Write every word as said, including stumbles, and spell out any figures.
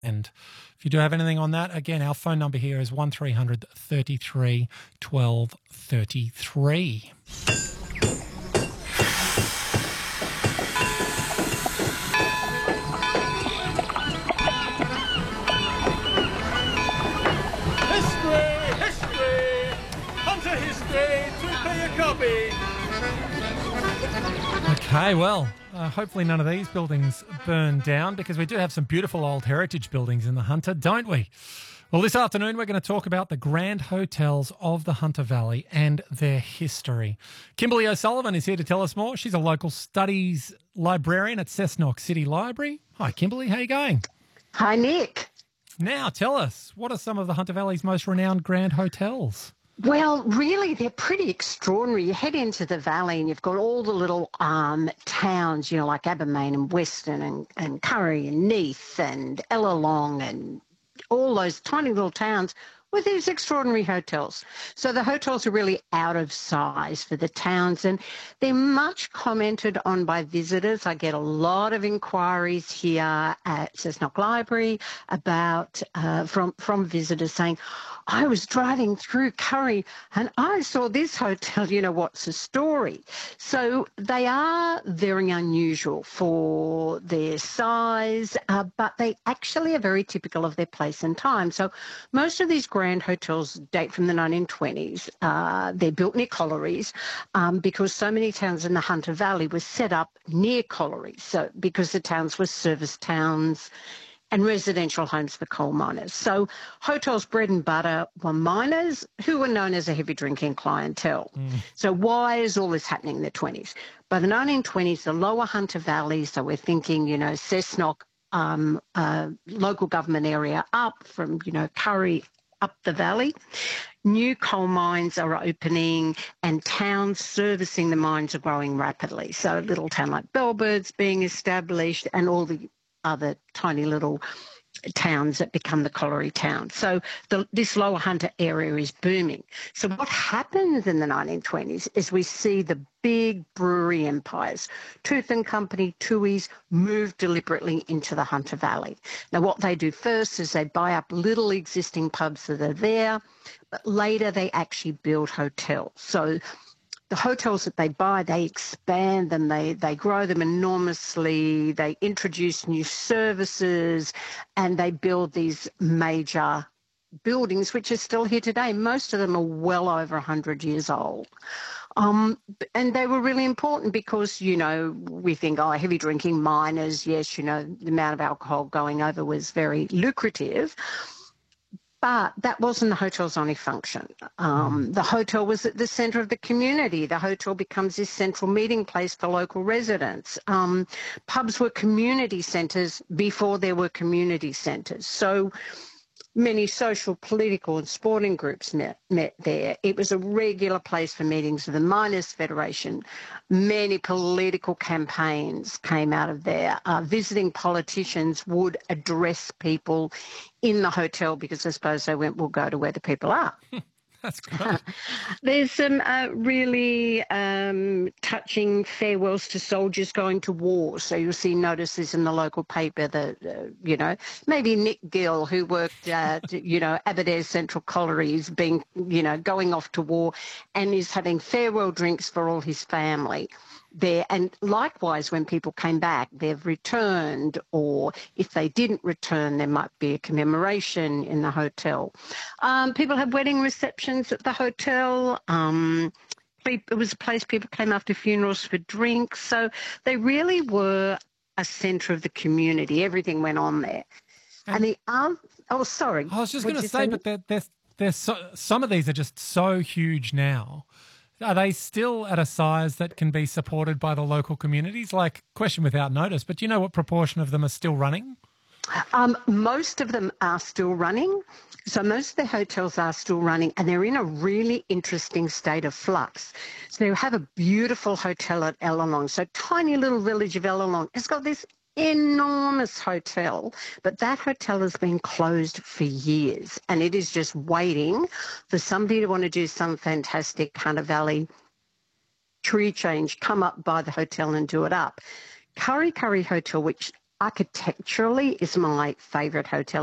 And if you do have anything on that, again, our phone number here is one three hundred thirty-three twelve thirty-three. History, history, Hunter history, two-player copy. Okay, well, uh, hopefully none of these buildings burn down, because we do have some beautiful old heritage buildings in the Hunter, don't we? Well, this afternoon we're going to talk about the grand hotels of the Hunter Valley and their history. Kimberly O'Sullivan is here to tell us more. She's a local studies librarian at Cessnock City Library. Hi, Kimberly. How are you going? Hi, Nick. Now, tell us, what are some of the Hunter Valley's most renowned grand hotels? Well, really, they're pretty extraordinary. You head into the valley and you've got all the little um, towns, you know, like Abermain and Weston and, and Curry and Neath and Ellalong and all those tiny little towns with these extraordinary hotels. So the hotels are really out of size for the towns, and they're much commented on by visitors. I get a lot of inquiries here at Cessnock Library about uh, from from visitors saying, I was driving through Curry and I saw this hotel, you know, what's the story? So they are very unusual for their size, uh, but they actually are very typical of their place and time. So most of these grand hotels date from the nineteen twenties. Uh, they're built near collieries um, because so many towns in the Hunter Valley were set up near collieries. So because the towns were service towns and residential homes for coal miners. So hotels' bread and butter were miners who were known as a heavy drinking clientele. Mm. So why is all this happening in the twenties? By the nineteen twenties, the lower Hunter Valley, so we're thinking, you know, Cessnock, um, uh, local government area up from, you know, Curry up the valley, new coal mines are opening and towns servicing the mines are growing rapidly. So a little town like Bellbird's being established and all the other tiny little towns that become the colliery towns. So the, this lower Hunter area is booming. So what happens in the nineteen twenties is we see the big brewery empires, Tooth and Company, Tooheys, move deliberately into the Hunter Valley. Now what they do first is they buy up little existing pubs that are there, but later they actually build hotels. So the hotels that they buy, they expand them, they, they grow them enormously, they introduce new services, and they build these major buildings, which are still here today. Most of them are well over one hundred years old. Um, and they were really important because, you know, we think, oh, heavy drinking miners, yes, you know, the amount of alcohol going over was very lucrative. But that wasn't the hotel's only function. Um, the hotel was at the centre of the community. The hotel becomes this central meeting place for local residents. Um, pubs were community centres before there were community centres. So many social, political and sporting groups met, met there. It was a regular place for meetings of the Miners' Federation. Many political campaigns came out of there. Uh, visiting politicians would address people in the hotel because I suppose they went, we'll go to where the people are. That's great. There's some uh, really um, touching farewells to soldiers going to war. So you'll see notices in the local paper that, uh, you know, maybe Nick Gill, who worked at, you know, Aberdare Central Colliery, is being, you know, going off to war and is having farewell drinks for all his family there. And likewise, when people came back, they've returned, or if they didn't return, there might be a commemoration in the hotel. Um, people had wedding receptions at the hotel. Um, it was a place people came after funerals for drinks. So they really were a centre of the community. Everything went on there. And, and the um, oh, sorry. I was just going to say, say, but there, there's, there's so, some of these are just so huge now. Are they still at a size that can be supported by the local communities? Like, question without notice, but do you know what proportion of them are still running? Um, most of them are still running. So most of the hotels are still running, and they're in a really interesting state of flux. So you have a beautiful hotel at Ellalong. So tiny little village of Ellalong. It's got this enormous hotel, but that hotel has been closed for years, and it is just waiting for somebody to want to do some fantastic Hunter Valley tree change, come up by the hotel and do it up. Curry Curry Hotel, which architecturally is my favourite hotel.